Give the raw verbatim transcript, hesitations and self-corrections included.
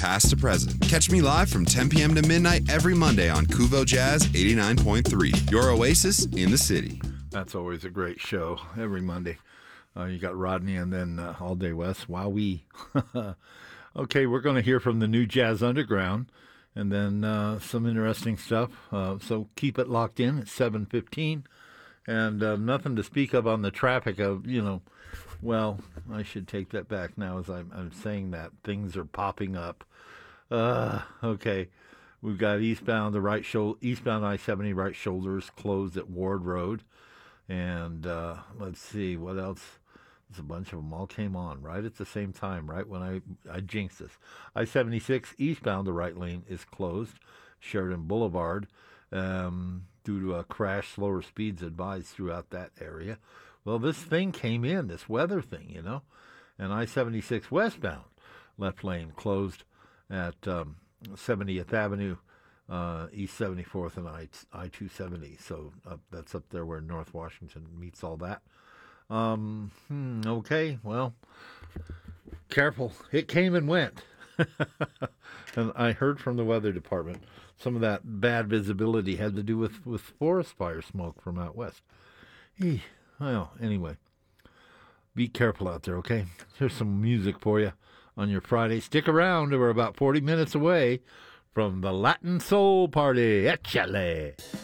past to present. Catch me live from ten p.m. to midnight every Monday on Kuvo Jazz eighty-nine point three, your oasis in the city. That's always a great show every Monday. Uh, you got Rodney and then uh, All Day West. Wowee. Okay, we're going to hear from the New Jazz Underground and then uh, some interesting stuff. Uh, so keep it locked in at seven fifteen. And uh, nothing to speak of on the traffic of, you know, well, I should take that back now as I'm, I'm saying that. Things are popping up. Uh, okay, we've got eastbound, the right shoulder, eastbound I seventy right shoulder is closed at Ward Road. And uh, let's see, what else? There's a bunch of them all came on right at the same time, right when I, I jinxed this. I seventy-six eastbound, the right lane is closed. Sheridan Boulevard, um, due to a crash, slower speeds advised throughout that area. Well, this thing came in, this weather thing, you know. And I seventy-six westbound, left lane closed at um, seventieth Avenue, uh, East seventy-fourth and I, I two seventy. So uh, that's up there where North Washington meets all that. Um, hmm, okay, well, careful. It came and went. And I heard from the weather department some of that bad visibility had to do with, with forest fire smoke from out west. Eeh, well, anyway, be careful out there, okay? Here's some music for you on your Friday. Stick around. We're about forty minutes away from the Latin Soul Party. Échale!